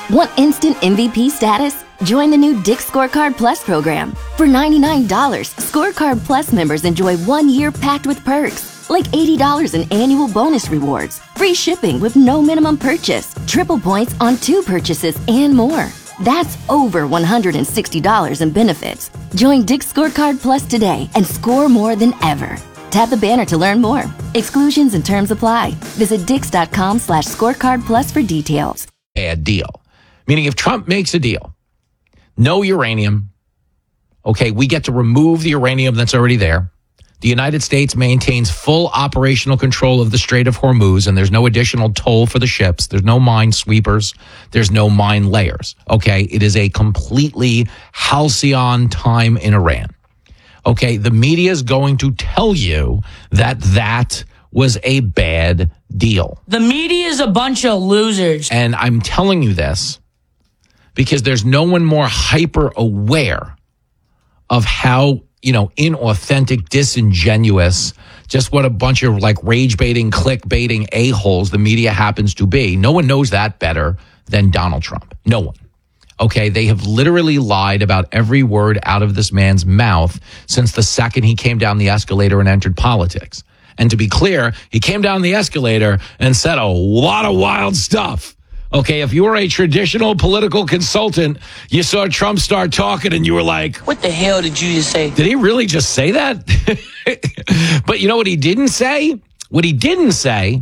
Want instant MVP status? Join the new Dick's Scorecard Plus program. For $99, Scorecard Plus members enjoy 1 year packed with perks, like $80 in annual bonus rewards, free shipping with no minimum purchase, triple points on 2 purchases, and more. That's over $160 in benefits. Join Dick's Scorecard Plus today and score more than ever. Tap the banner to learn more. Exclusions and terms apply. Visit dix.com/scorecard plus for details. Bad deal. Meaning if Trump makes a deal, no uranium, okay, we get to remove the uranium that's already there. The United States maintains full operational control of the Strait of Hormuz, and there's no additional toll for the ships. There's no mine sweepers. There's no mine layers. Okay, it is a completely halcyon time in Iran. Okay, the media is going to tell you that that was a bad deal. The media is a bunch of losers. And I'm telling you this because there's no one more hyper aware of how, inauthentic, disingenuous, just what a bunch of like rage baiting, click baiting a-holes the media happens to be. No one knows that better than Donald Trump. No one. Okay, they have literally lied about every word out of this man's mouth since the second he came down the escalator and entered politics. And to be clear, he came down the escalator and said a lot of wild stuff. Okay, if you were a traditional political consultant, you saw Trump start talking and you were like, what the hell did you just say? Did he really just say that? But you know what he didn't say? What he didn't say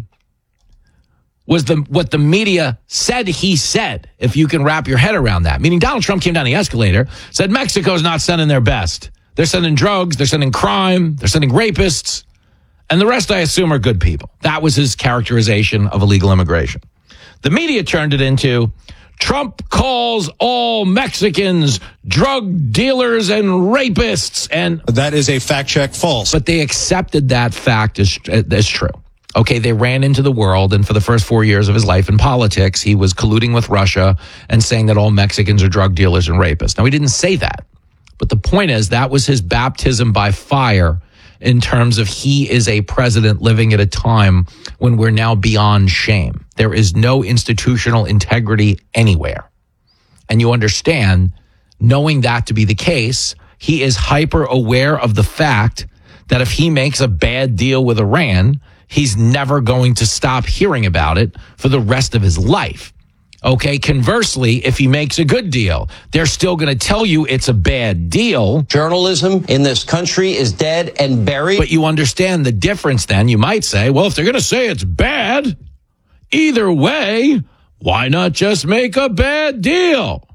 was what the media said he said, if you can wrap your head around that. Meaning Donald Trump came down the escalator, said Mexico's not sending their best. They're sending drugs, they're sending crime, they're sending rapists, and the rest, I assume, are good people. That was his characterization of illegal immigration. The media turned it into Trump calls all Mexicans drug dealers and rapists. And that is a fact check false. But they accepted that fact as true. Okay, they ran into the world, and for the first 4 years of his life in politics, he was colluding with Russia and saying that all Mexicans are drug dealers and rapists. Now, he didn't say that, but the point is that was his baptism by fire in terms of he is a president living at a time when we're now beyond shame. There is no institutional integrity anywhere. And you understand, knowing that to be the case, he is hyper aware of the fact that if he makes a bad deal with Iran, he's never going to stop hearing about it for the rest of his life. Okay, conversely, if he makes a good deal, they're still going to tell you it's a bad deal. Journalism in this country is dead and buried. But you understand the difference then. You might say, well, if they're going to say it's bad, either way, why not just make a bad deal?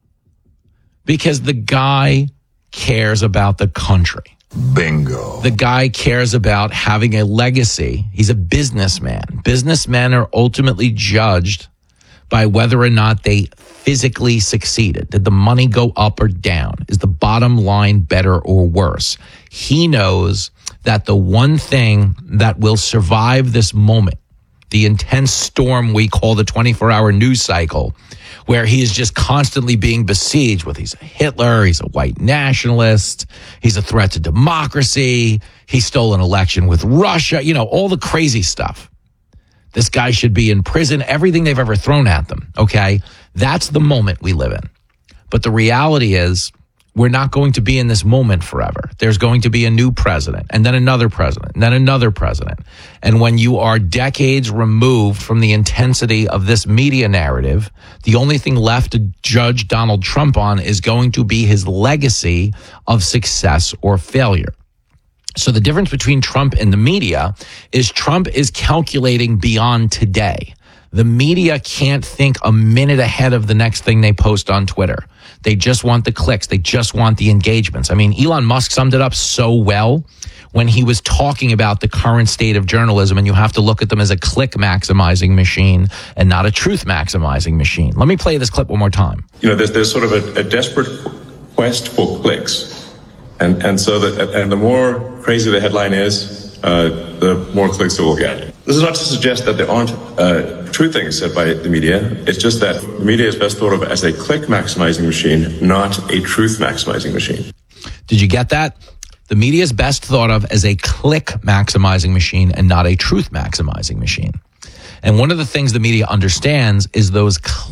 Because the guy cares about the country. Bingo. The guy cares about having a legacy. He's a businessman. Businessmen are ultimately judged by whether or not they physically succeeded. Did the money go up or down? Is the bottom line better or worse? He knows that the one thing that will survive this moment, the intense storm we call the 24-hour news cycle, where he is just constantly being besieged with he's a Hitler, he's a white nationalist, he's a threat to democracy, he stole an election with Russia, all the crazy stuff. This guy should be in prison, everything they've ever thrown at them, okay? That's the moment we live in. But the reality is, we're not going to be in this moment forever. There's going to be a new president, and then another president, and then another president. And when you are decades removed from the intensity of this media narrative, the only thing left to judge Donald Trump on is going to be his legacy of success or failure. So the difference between Trump and the media is Trump is calculating beyond today. The media can't think a minute ahead of the next thing they post on Twitter. They just want the clicks. They just want the engagements. I mean, Elon Musk summed it up so well when he was talking about the current state of journalism, and you have to look at them as a click maximizing machine and not a truth maximizing machine. Let me play this clip one more time. There's sort of a desperate quest for clicks. And so the more crazy the headline is, the more clicks it will get. This is not to suggest that there aren't true things said by the media. It's just that the media is best thought of as a click maximizing machine, not a truth maximizing machine. Did you get that? The media is best thought of as a click maximizing machine and not a truth maximizing machine. And one of the things the media understands is those